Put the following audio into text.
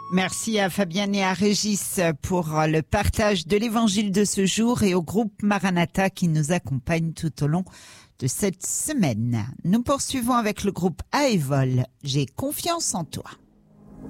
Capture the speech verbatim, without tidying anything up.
Merci à Fabienne et à Régis pour le partage de l'évangile de ce jour et au groupe Maranatha qui nous accompagne tout au long de cette semaine. Nous poursuivons avec le groupe Aévol. J'ai confiance en toi.